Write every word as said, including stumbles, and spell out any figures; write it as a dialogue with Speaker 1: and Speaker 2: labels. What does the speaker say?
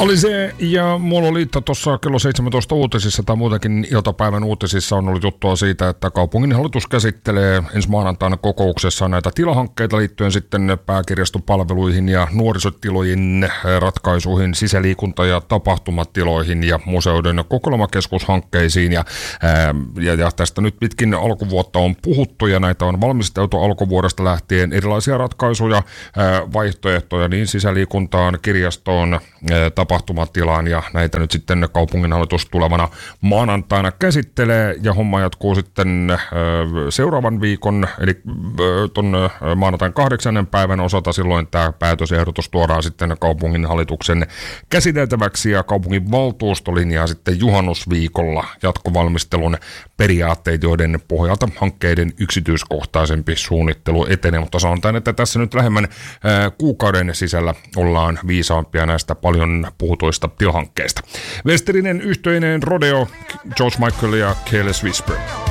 Speaker 1: Oli se, ja mulla oli tuossa kello seitsemäntoista uutisissa tai muutenkin iltapäivän uutisissa on ollut juttua siitä, että kaupunginhallitus käsittelee ensi maanantaina kokouksessa näitä tilahankkeita liittyen sitten pääkirjastopalveluihin ja nuorisotilojen ratkaisuihin, sisäliikunta- ja tapahtumatiloihin ja museoiden kokoelmakeskushankkeisiin. Ja, ää, ja, ja tästä nyt pitkin alkuvuotta on puhuttu ja näitä on valmisteltu alkuvuodesta lähtien erilaisia ratkaisuja, ää, vaihtoehtoja niin sisäliikuntaan, kirjastoon, ää, tapahtumatilaan ja näitä nyt sitten kaupunginhallitus tulevana maanantaina käsittelee ja homma jatkuu sitten ö, seuraavan viikon eli ö, ton ö, maanantain kahdeksannen päivän osalta. Silloin tämä päätösehdotus tuodaan sitten kaupunginhallituksen käsiteltäväksi ja kaupungin valtuusto linjaa sitten juhannusviikolla jatkovalmistelun periaatteet, joiden pohjalta hankkeiden yksityiskohtaisempi suunnittelu etenee, mutta sanotaan, että tässä nyt lähemmän ö, kuukauden sisällä ollaan viisaampia näistä paljon puhutuista tilahankkeista. Westerinen yhteinen rodeo, George Michael ja Careless Whisper.